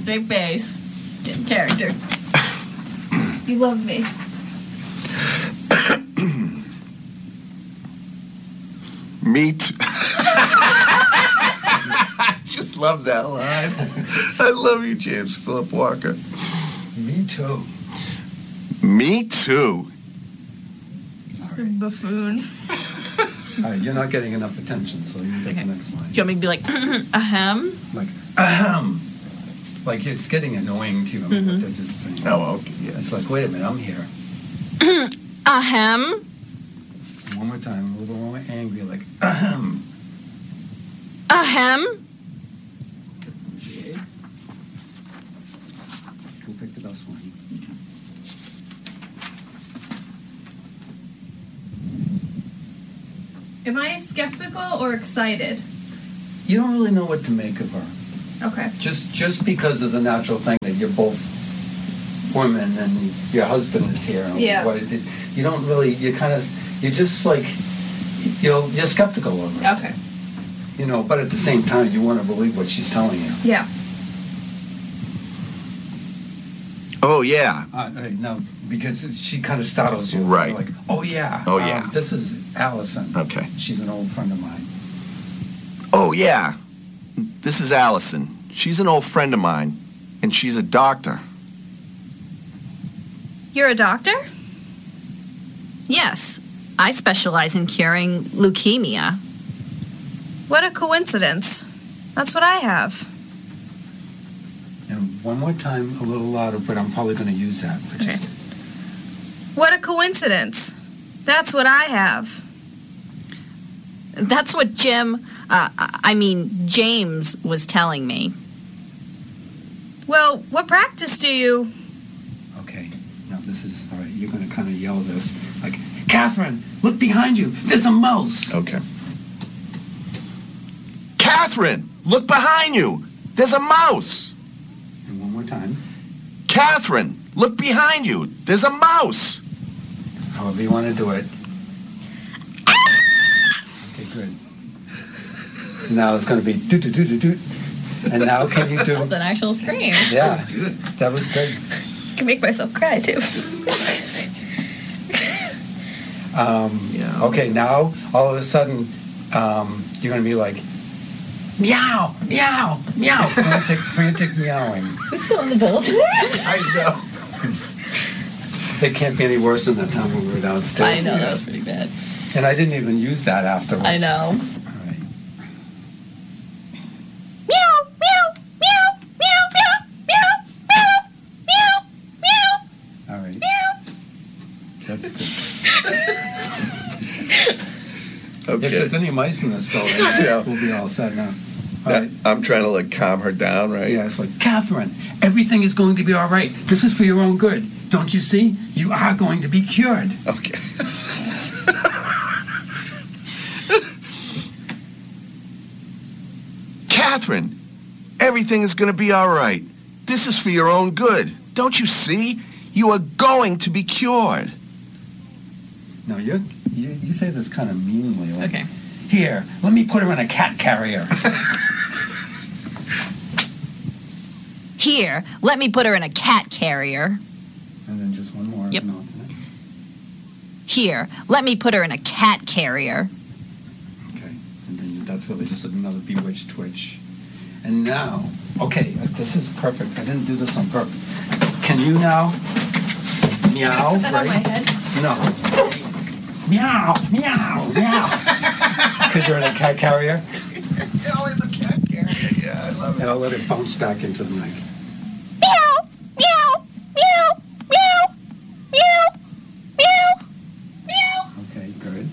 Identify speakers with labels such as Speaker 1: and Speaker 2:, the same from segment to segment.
Speaker 1: straight face. Get in character. You love me.
Speaker 2: Me too. I just love that line. I love you, James Philip Walker.
Speaker 3: Me too.
Speaker 2: Me too.
Speaker 1: Right. Buffoon.
Speaker 3: All right, you're not getting enough attention, so you get the next line.
Speaker 1: Do you want me to be like, ahem?
Speaker 3: Like, ahem. Like, it's getting annoying to you.
Speaker 1: Mm-hmm.
Speaker 3: They're just saying,
Speaker 2: Oh, okay. Yeah.
Speaker 3: it's like, wait a minute, I'm here.
Speaker 1: Ahem?
Speaker 3: One more time, a little more angry, like, ahem.
Speaker 1: Ahem?
Speaker 3: Who picked the best one?
Speaker 1: Am I skeptical or excited?
Speaker 3: You don't really know what to make of her.
Speaker 1: Okay.
Speaker 3: Just because of the natural thing that you're both women and your husband is here. And
Speaker 1: Yeah.
Speaker 3: You don't really, you're just like, you're skeptical of her.
Speaker 1: Okay.
Speaker 3: You know, but at the same time, you want to believe what she's telling you.
Speaker 1: Yeah.
Speaker 2: Oh, yeah.
Speaker 3: No, because she kind of startles you.
Speaker 2: Right.
Speaker 3: You're like, oh, yeah.
Speaker 2: Oh, yeah.
Speaker 3: This is Allison.
Speaker 2: Okay.
Speaker 3: She's an old friend of mine.
Speaker 2: Oh, yeah. This is Allison. She's an old friend of mine, and she's a doctor.
Speaker 1: You're a doctor? Yes. I specialize in curing leukemia. What a coincidence. That's what I have.
Speaker 3: And one more time, a little louder, but I'm probably going to use that. But
Speaker 1: Okay. What a coincidence. That's what I have. That's what James was telling me. Well, what practice do you...
Speaker 3: Okay, now this is, all right, you're going to kind of yell this, like, Catherine, look behind you, there's a mouse.
Speaker 2: Okay. Catherine, look behind you. There's a mouse.
Speaker 3: And one more time.
Speaker 2: Catherine, look behind you. There's a mouse.
Speaker 3: However you want to do it. Okay, good. Now it's going to be doot-doot-doot-doot. And now can you do...
Speaker 1: That's an actual scream.
Speaker 3: Yeah, that was good.
Speaker 1: I can make myself cry, too.
Speaker 2: Yeah.
Speaker 3: Okay, now all of a sudden you're going to be like, meow, meow, meow, frantic meowing.
Speaker 1: Who's still in the building?
Speaker 2: I know.
Speaker 3: It can't be any worse than that time when we were downstairs.
Speaker 1: I know, that was pretty bad.
Speaker 3: And I didn't even use that afterwards.
Speaker 1: I know.
Speaker 3: All right.
Speaker 1: Meow, meow, meow, meow, meow, meow, meow, meow, meow.
Speaker 3: All right. That's good.
Speaker 2: Okay.
Speaker 3: If there's any mice in this building,
Speaker 2: Yeah.
Speaker 3: we'll be all set now. All
Speaker 2: Yeah,
Speaker 3: right.
Speaker 2: I'm trying to like calm her down, right?
Speaker 3: Yeah, it's like, Catherine, everything is going to be all right. This is for your own good. Don't you see? You are going to be cured.
Speaker 2: Okay. Catherine, everything is going to be all right. This is for your own good. Don't you see? You are going to be cured.
Speaker 3: No, you say this kind of meanly. Like,
Speaker 1: Okay.
Speaker 3: Here, let me put her in a cat carrier.
Speaker 1: Here, let me put her in a cat carrier.
Speaker 3: And then just one more.
Speaker 1: Yep.
Speaker 3: as an alternate.
Speaker 1: Here, let me put her in a cat carrier.
Speaker 3: Okay. And then that's really just another bewitched twitch. And now, okay, this is perfect. I didn't do this on purpose. Can you now meow,
Speaker 1: Put that
Speaker 3: right?
Speaker 1: on my head.
Speaker 3: No. Meow, meow, meow. Because you're in a cat carrier.
Speaker 2: Oh, in the cat carrier. Yeah, I love
Speaker 3: And I'll let it bounce back into the mic.
Speaker 1: Meow, meow, meow, meow, meow, meow, meow.
Speaker 3: Okay, good.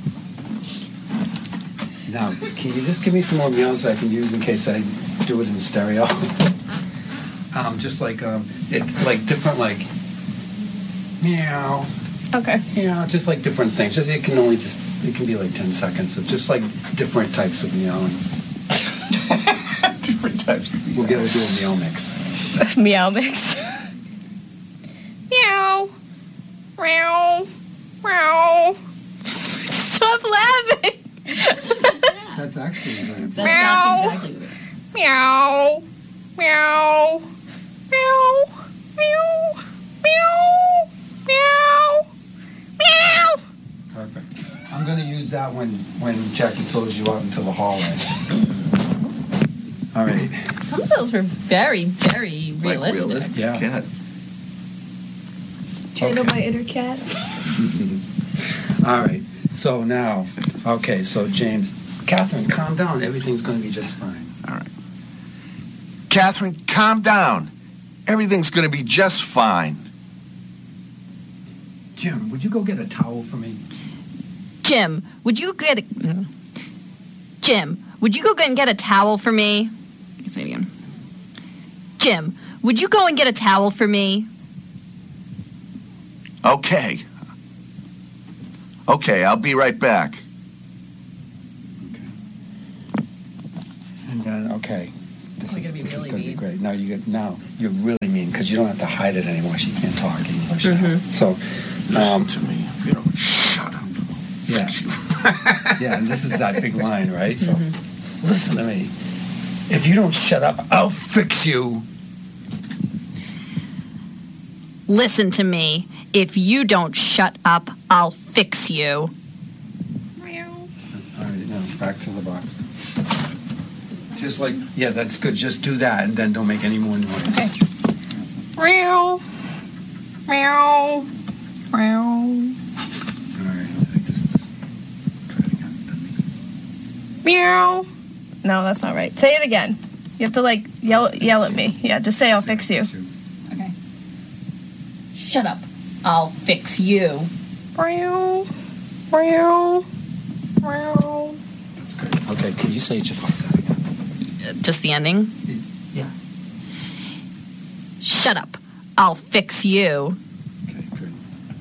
Speaker 3: Now, can you just give me some more meows so I can use in case I do it in stereo? Just like different like meow.
Speaker 1: Okay.
Speaker 3: Yeah, just like different things. It can be like 10 seconds of just like different types of meowing.
Speaker 2: different types of
Speaker 3: We'll do a meow mix.
Speaker 1: Meow mix. Meow. Meow. Meow. Stop laughing.
Speaker 3: That's actually right.
Speaker 1: Meow. Meow. Meow.
Speaker 3: use that when Jackie throws you out into the hallway. All right.
Speaker 1: Some of those were very, very realistic.
Speaker 2: Like realistic
Speaker 3: Yeah.
Speaker 2: cat.
Speaker 4: Channel
Speaker 3: Okay.
Speaker 4: my inner cat.
Speaker 3: All right. So now, okay. So James, Catherine, calm down. Everything's going to be just fine.
Speaker 2: Catherine, calm down. Everything's going to be just fine.
Speaker 3: Jim, would you go get a towel for me?
Speaker 1: Jim, would you go and get a towel for me? Say it again. Jim, would you go and get a towel for me?
Speaker 2: Okay. Okay, I'll be right back.
Speaker 3: Okay. And then, okay. This
Speaker 1: We're gonna be
Speaker 3: is
Speaker 1: really
Speaker 3: going to be
Speaker 1: mean.
Speaker 3: great. Now you're really mean because you don't have to hide it anymore. She can't talk English now. So,
Speaker 2: Listen to me. If you don't shut up.
Speaker 3: yeah.
Speaker 2: Fix you.
Speaker 3: Yeah, and this is that big line, right? So, listen to me. If you don't shut up, I'll fix you.
Speaker 1: Listen to me. If you don't shut up, I'll fix you.
Speaker 3: All right, now back to the box. Just like, yeah, that's good. Just do that, and then don't make any more noise.
Speaker 1: Okay. Meow. Meow. Meow.
Speaker 3: All right, I just try it again.
Speaker 4: Meow. No, that's not right. Say it again. You have to like yell at me. Yeah, just say I'll fix you.
Speaker 1: Okay. Shut up. I'll fix you.
Speaker 4: Meow. Meow. Meow.
Speaker 3: That's good. Okay, can you say it just like that again?
Speaker 1: Just the ending?
Speaker 3: Yeah.
Speaker 1: Shut up. I'll fix you.
Speaker 3: Okay, good.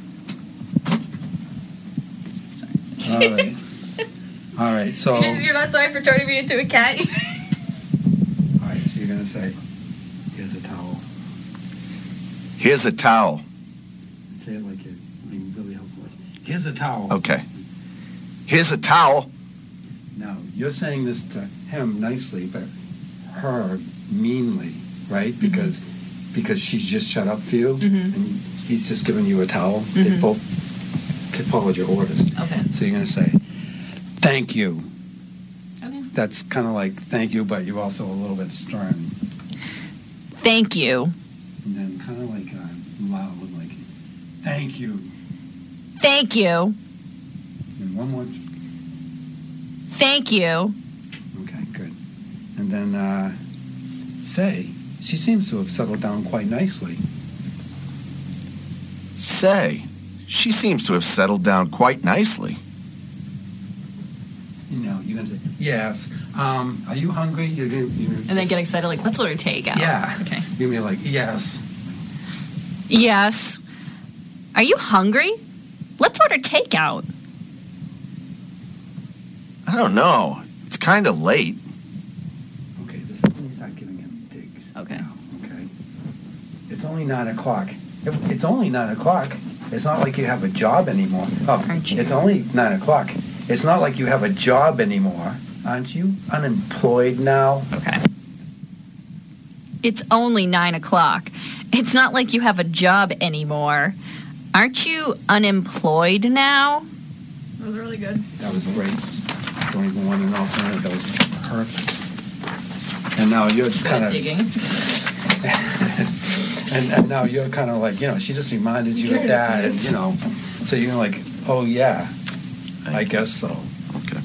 Speaker 3: All right. All right, so... All
Speaker 4: You're not sorry for turning me into a cat?
Speaker 3: right, so you're going to say, here's a towel.
Speaker 2: Here's a towel.
Speaker 3: Say it like you're being really helpful. Here's a towel.
Speaker 2: Okay. Here's a towel.
Speaker 3: Now, you're saying this to him nicely, but her meanly, right? Because she's just shut up for you, and he's just giving you a towel. They both followed your orders.
Speaker 1: Okay.
Speaker 3: So you're going to say, thank you.
Speaker 1: Okay.
Speaker 3: That's kind of like thank you, but you're also a little bit stern.
Speaker 1: Thank you.
Speaker 3: And then kind of like loud, like, thank you.
Speaker 1: Thank you.
Speaker 3: And one more.
Speaker 1: Thank you.
Speaker 3: Okay, good. And then say, she seems to have settled down quite nicely.
Speaker 2: Say, she seems to have settled down quite nicely.
Speaker 3: You know, you're going to say, yes. Are you hungry? You're gonna
Speaker 1: And then get excited, like, let's order takeout.
Speaker 3: Yeah.
Speaker 1: Okay.
Speaker 3: You're going to be like, yes.
Speaker 1: Yes. Are you hungry? Let's order takeout.
Speaker 2: I don't know. It's kind of late.
Speaker 3: Okay, this is when you start giving him digs.
Speaker 1: Okay.
Speaker 3: Now, okay? It's only 9 o'clock. It's only 9 o'clock. It's not like you have a job anymore. Oh,
Speaker 1: Aren't you?
Speaker 3: it's only 9 o'clock. It's not like you have a job anymore. Aren't you unemployed now?
Speaker 1: Okay. It's only 9 o'clock. It's not like you have a job anymore. Aren't you unemployed now?
Speaker 4: That was really good.
Speaker 3: That was great. Don't even want an alternative. That was perfect. And now you're kind of
Speaker 1: digging.
Speaker 3: and now you're kind of like, you know, she just reminded you of that, and you know, so you're like, oh yeah, I guess so.
Speaker 2: Okay.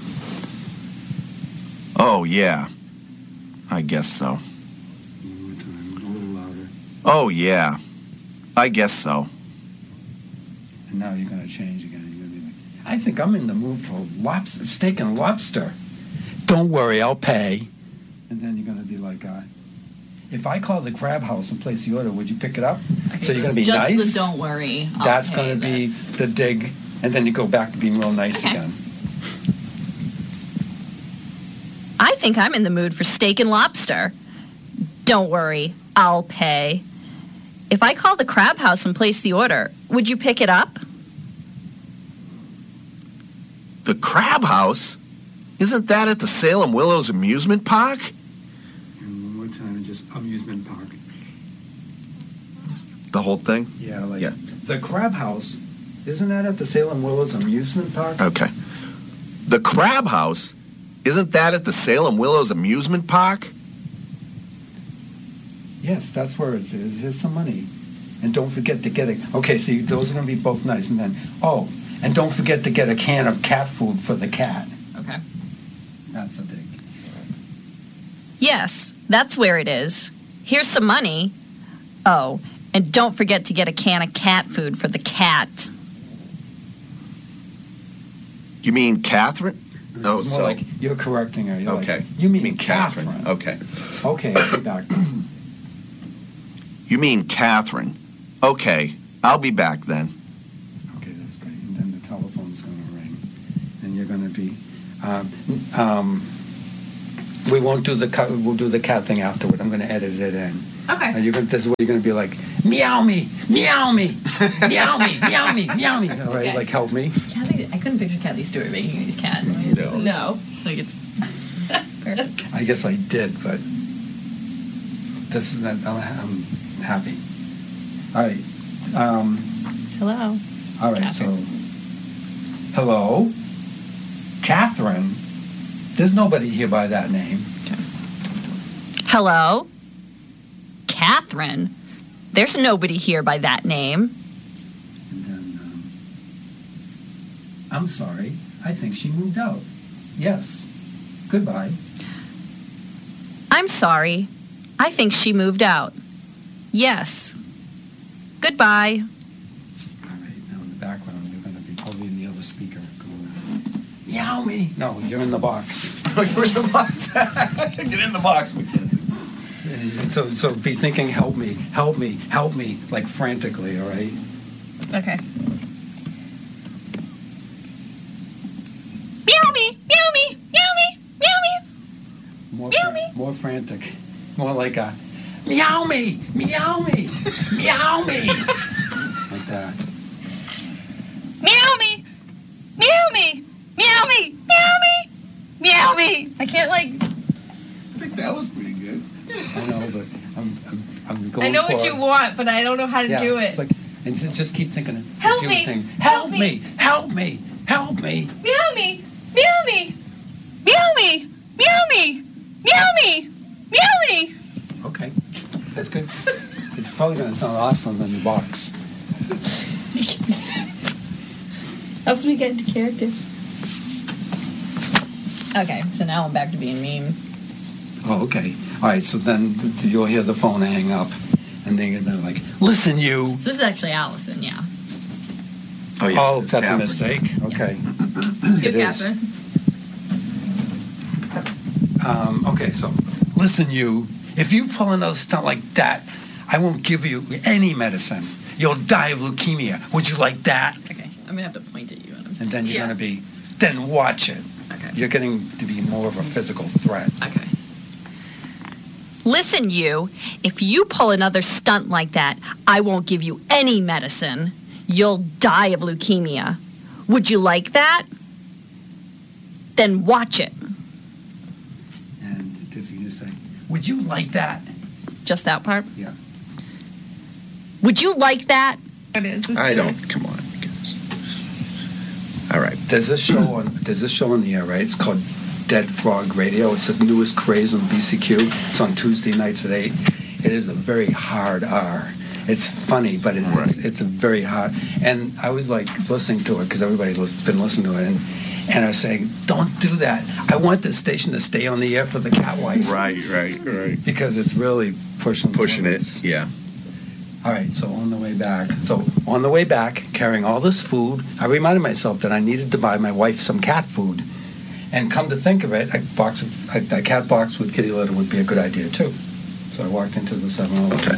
Speaker 2: Oh, yeah. I guess so.
Speaker 3: One more time, a little louder.
Speaker 2: Oh, yeah. I guess so.
Speaker 3: And now you're gonna change again. You're gonna be like, I think I'm in the mood for steak and lobster. Don't worry, I'll pay. And then you're gonna be like, if I call the Crab House and place the order, would you pick it up?
Speaker 1: Okay,
Speaker 3: so you're gonna
Speaker 1: it's
Speaker 3: be
Speaker 1: just
Speaker 3: nice.
Speaker 1: the don't worry. I'll
Speaker 3: That's
Speaker 1: pay
Speaker 3: gonna be
Speaker 1: bits.
Speaker 3: the dig, and then you go back to being real nice
Speaker 1: Okay.
Speaker 3: again.
Speaker 1: I think I'm in the mood for steak and lobster. Don't worry, I'll pay. If I call the Crab House and place the order, would you pick it up?
Speaker 2: The Crab House? Isn't that at the Salem Willows amusement park?
Speaker 3: And one more time, just amusement park.
Speaker 2: The whole thing?
Speaker 3: Yeah, like
Speaker 2: Yeah.
Speaker 3: the Crab House. Isn't that at the Salem Willows amusement park?
Speaker 2: Okay. The Crab House? Isn't that at the Salem Willows Amusement Park?
Speaker 3: Yes, that's where it is. Here's some money. And don't forget to get it. Okay, see, those are going to be both nice. And then, and don't forget to get a can of cat food for the cat.
Speaker 1: Okay.
Speaker 3: That's a big.
Speaker 1: Yes, that's where it is. Here's some money. Oh, and don't forget to get a can of cat food for the cat.
Speaker 2: You mean Catherine? No,
Speaker 3: More
Speaker 2: so...
Speaker 3: like you're correcting her. You're
Speaker 2: Okay.
Speaker 3: Like, you mean Catherine.
Speaker 2: Okay.
Speaker 3: Okay, I'll be back.
Speaker 2: You mean Catherine. Okay, I'll be back then.
Speaker 3: Okay, that's great. And then the telephone's going to ring. And you're going to be... we won't do the cat. We'll do the cat thing afterward. I'm going to edit it in.
Speaker 4: Okay.
Speaker 3: This is what you're going to be like. Meow me, meow me, meow me, meow me, meow me. All right,
Speaker 1: Okay.
Speaker 3: like help me.
Speaker 1: I couldn't picture Kathy Stewart making these cat noises.
Speaker 2: No.
Speaker 1: No. Like it's...
Speaker 3: I guess I did, but this is not. I'm happy. All right.
Speaker 1: Hello.
Speaker 3: All right.
Speaker 1: Catherine.
Speaker 3: So, hello, Catherine. There's nobody here by that name.
Speaker 1: Hello? Catherine? There's nobody here by that name.
Speaker 3: And then, I'm sorry. I think she moved out. Yes. Goodbye.
Speaker 1: I'm sorry. I think she moved out. Yes. Goodbye.
Speaker 3: All right. Now in the background, you're going to be probably in the other speaker. Going, meow me. No, you're in the box.
Speaker 2: You're in the box. Get in the box.
Speaker 3: So be thinking, help me, help me, help me, like frantically, all right?
Speaker 4: Okay.
Speaker 1: Meow me! Meow me! Meow me! Meow me!
Speaker 3: More,
Speaker 1: Meow me.
Speaker 3: more frantic. More like a, meow me, meow me, meow me. Like that.
Speaker 4: Meow me! Meow me! Meow me! Meow me! Meow me! I can't
Speaker 2: I think that was pretty good.
Speaker 3: I know, but I'm going
Speaker 4: I know
Speaker 3: for
Speaker 4: what you want, but I don't know how to do it.
Speaker 3: It's like, and just keep thinking.
Speaker 4: Help
Speaker 3: keep
Speaker 4: me,
Speaker 3: thinking,
Speaker 4: help
Speaker 3: help
Speaker 4: me.
Speaker 3: me, help me, help me.
Speaker 4: Meow me! Meow me! Meow me! Meow me! Meow me! Meow me!
Speaker 3: Okay, that's good. It's probably going to sound awesome in the box.
Speaker 4: Helps me get into character.
Speaker 1: Okay, so now I'm back to being mean.
Speaker 3: Oh, okay. All right, so then you'll hear the phone hang up, and then they're like, listen, you.
Speaker 1: So this is actually Allison, yeah.
Speaker 2: Oh, yeah,
Speaker 3: Oh,
Speaker 2: it's
Speaker 3: that's a
Speaker 2: Catherine.
Speaker 3: mistake. Okay.
Speaker 1: Good,
Speaker 3: It is.
Speaker 1: Catherine.
Speaker 3: Okay, so listen, you. If you pull another stunt like that, I won't give you any medicine. You'll die of leukemia. Would you like that?
Speaker 1: Okay, I'm gonna have to point at you.
Speaker 3: And then you're
Speaker 1: Yeah.
Speaker 3: going to be, then watch it.
Speaker 1: Okay.
Speaker 3: You're getting to be more of a physical threat.
Speaker 1: Okay. Listen, you. If you pull another stunt like that, I won't give you any medicine. You'll die of leukemia. Would you like that? Then watch it.
Speaker 3: And if you just say, would you like that?
Speaker 1: Just that part?
Speaker 3: Yeah.
Speaker 1: Would you like that?
Speaker 4: It is.
Speaker 2: I don't. Come on. Guys. All right.
Speaker 3: There's a show on the air, right? It's called Dead Frog Radio. It's the newest craze on BCQ. It's on Tuesday nights at 8. It is a very hard R. It's funny, but it's a very hard. And I was like listening to it because everybody's been listening to it, and I was saying, don't do that. I want this station to stay on the air for the cat wife.
Speaker 2: Right.
Speaker 3: Because it's really pushing the
Speaker 2: Pushing
Speaker 3: limits.
Speaker 2: it. Yeah.
Speaker 3: All right, so on the way back, carrying all this food, I reminded myself that I needed to buy my wife some cat food. And come to think of it, a cat box with kitty litter would be a good idea too. So I walked into the 7-Eleven.
Speaker 2: Okay.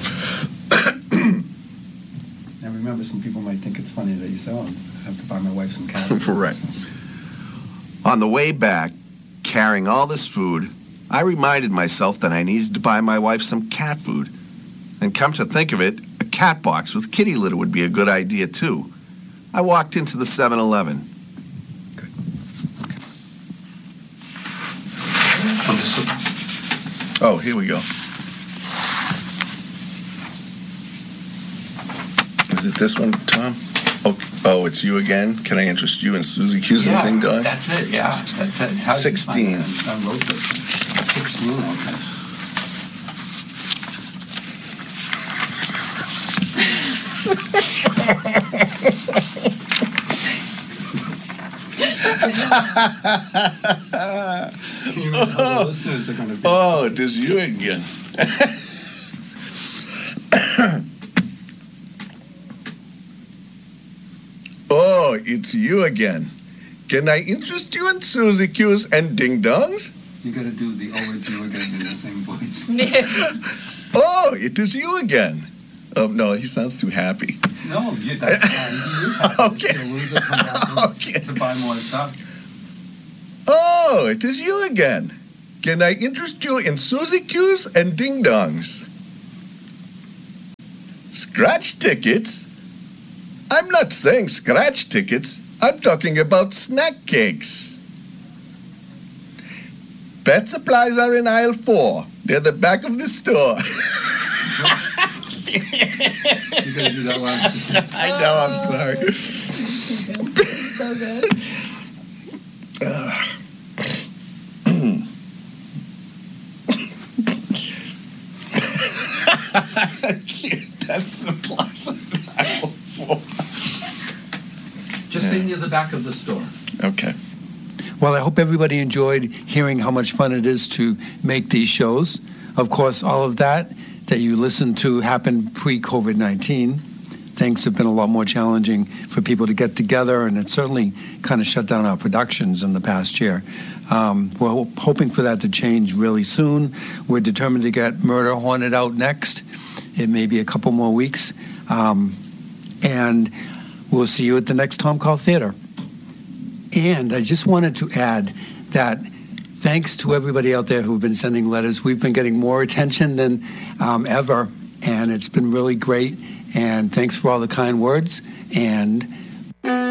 Speaker 3: And remember, some people might think it's funny that you say, oh, I have to buy my wife some cat food.
Speaker 2: Right. On the way back, carrying all this food, I reminded myself that I needed to buy my wife some cat food. And come to think of it, a cat box with kitty litter would be a good idea too. I walked into the 7-Eleven.
Speaker 3: Good.
Speaker 2: Oh, here we go. Is it this one, Tom? Oh, it's you again? Can I interest you in Susie Q's and Ding Dongs?
Speaker 3: That's it, yeah. That's it. How did you
Speaker 2: 16.
Speaker 3: find that? I wrote this. 16, okay. Can you remember how the listeners are going to be?
Speaker 2: Oh, it is you again. Oh, it's you again. Can I interest you in Susie Q's and Ding Dongs?
Speaker 3: You got to do the "Oh, it's you again" in the same voice.
Speaker 2: Oh, it is you again. Oh, no, he sounds too happy.
Speaker 3: No, that's fine.
Speaker 2: Okay.
Speaker 3: You'll lose it, come back to buy more stuff.
Speaker 2: Oh, it is you again. Can I interest you in Susie Q's and Ding Dongs? Scratch tickets? I'm not saying scratch tickets. I'm talking about snack cakes. Pet supplies are in aisle 4. They're the back of the store.
Speaker 3: You gotta do that last.
Speaker 2: I know, I'm sorry.
Speaker 4: So good.
Speaker 2: Pet supplies are in aisle 4.
Speaker 3: Just in near the back of the store.
Speaker 2: Okay.
Speaker 3: Well, I hope everybody enjoyed hearing how much fun it is to make these shows. Of course, all of that you listened to happened pre-COVID-19. Things have been a lot more challenging for people to get together, and it certainly kind of shut down our productions in the past year. We're hoping for that to change really soon. We're determined to get Murder Hornet out next. It may be a couple more weeks. And we'll see you at the next Tom Call Theater. And I just wanted to add that thanks to everybody out there who've been sending letters. We've been getting more attention than ever, and it's been really great. And thanks for all the kind words. And